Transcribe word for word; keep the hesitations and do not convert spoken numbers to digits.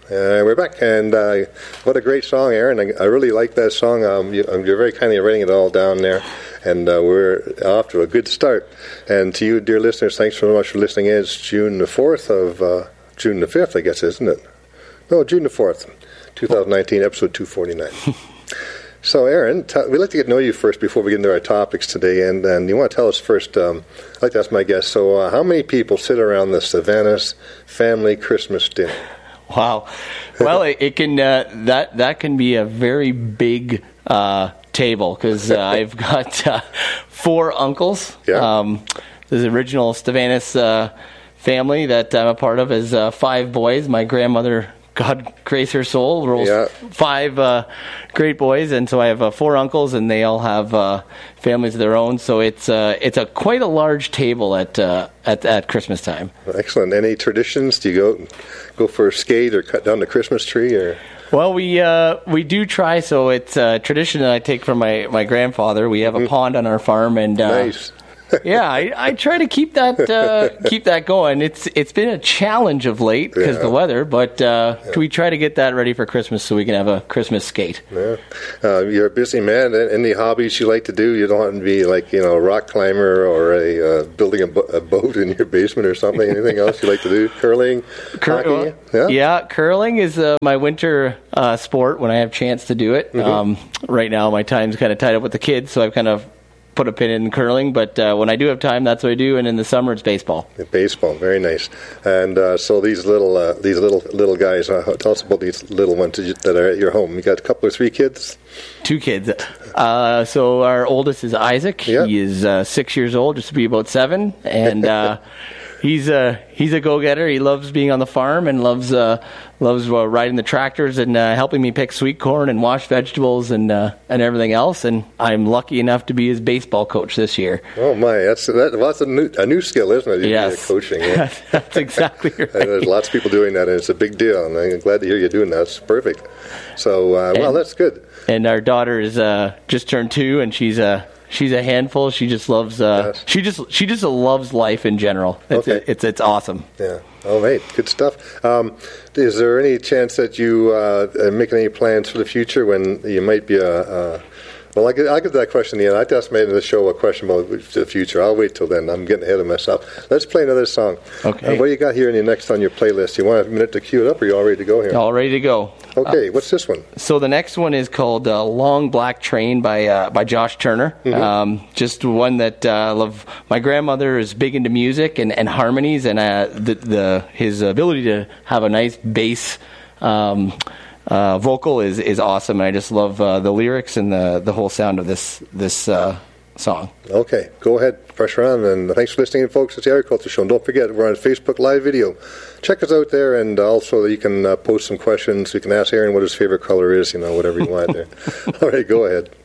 Uh, we're back, and uh, what a great song, Aaron. I, I really like that song. Um, you, you're very kindly writing it all down there, and uh, we're off to a good start. And to you, dear listeners, thanks so much for listening in. It's June the fourth of, uh, June the fifth, I guess, isn't it? No, June the fourth, twenty nineteen, episode two forty-nine. So, Aaron, t- we'd like to get to know you first before we get into our topics today, and, and you want to tell us first, um, I'd like to ask my guest, so uh, how many people sit around the Savanas family Christmas dinner? Wow. Well, it, it can uh, that that can be a very big uh, table because uh, I've got uh, four uncles. Yeah. Um, the original Stavanis uh, family that I'm a part of is uh, five boys. My grandmother, God grace her soul, rules Yeah. five uh, great boys, and so I have uh, four uncles, and they all have uh, families of their own. So it's uh, it's a quite a large table at uh, at at Christmas time. Excellent. Any traditions? Do you go go for a skate or cut down the Christmas tree? Or Well, we uh, we do try. So it's a tradition that I take from my, my grandfather. We have a mm-hmm. pond on our farm, and uh, nice. yeah, I, I try to keep that uh, keep that going. It's it's been a challenge of late because yeah. the weather, but uh, yeah. we try to get that ready for Christmas so we can have a Christmas skate. Yeah, uh, you're a busy man. Any hobbies you like to do? You don't want to be like you know a rock climber or a uh, building a, bo- a boat in your basement or something. Anything else you like to do? Curling, Cur- hockey? Yeah, yeah. Curling is uh, my winter uh, sport when I have a chance to do it. Mm-hmm. Um, right now, my time's kind of tied up with the kids, so I've kind of put a pin in curling, but uh, when I do have time, that's what I do. And in the summer, it's baseball. Baseball, very nice. And uh, so these little, uh, these little little guys. Uh, tell us about these little ones that are at your home. You got a couple or three kids. Two kids. Uh, so our oldest is Isaac. Yeah. He is uh, six years old, just to be about seven, and uh, he's a he's a go-getter. He loves being on the farm and loves uh, loves uh, riding the tractors and uh, helping me pick sweet corn and wash vegetables and uh, and everything else. And I'm lucky enough to be his baseball coach this year. Oh my, that's that, well, that's a new a new skill, isn't it? You yes, coaching. Yeah. That's exactly right. And there's lots of people doing that, and it's a big deal. And I'm glad to hear you doing that. It's perfect. So uh, well, and, that's good. And our daughter is uh, just turned two, and she's a she's a handful. She just loves uh, yes. she just she just loves life in general. It's okay. it's it's awesome. Yeah. Oh, mate, good stuff. Um, is there any chance that you uh, are making any plans for the future when you might be a? a Well, I'll get, I'll get to that question in the end. I just made in the show a question about the future. I'll wait till then. I'm getting ahead of myself. Let's play another song. Okay. Uh, what do you got here in your next on your playlist? You want a minute to cue it up, or are you all ready to go here? All ready to go. Okay. Uh, what's this one? So the next one is called uh, "Long Black Train" by uh, by Josh Turner. Mm-hmm. Um, just one that uh, I love. My grandmother is big into music and, and harmonies, and uh, the, the his ability to have a nice bass. Um, Uh, vocal is, is awesome, and I just love uh, the lyrics and the, the whole sound of this this uh, song. Okay, go ahead, pressure on, and thanks for listening, folks. It's the Agriculture Show, and don't forget, we're on Facebook Live video. Check us out there, and also you can uh, post some questions. You can ask Aaron what his favorite color is, you know, whatever you want there. All right, go ahead.